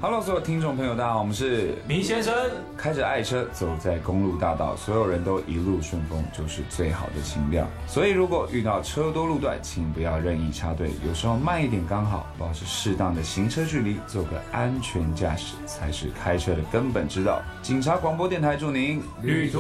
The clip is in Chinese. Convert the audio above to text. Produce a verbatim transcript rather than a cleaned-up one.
Hello， 所有听众朋友，大家好，我们是米先生。 开着爱车走在公路大道，所有人都一路顺风，就是最好的情调。所以如果遇到车多路段，请不要任意插队，有时候慢一点刚好，保持适当的行车距离，做个安全驾驶才是开车的根本之道。警察广播电台祝您旅途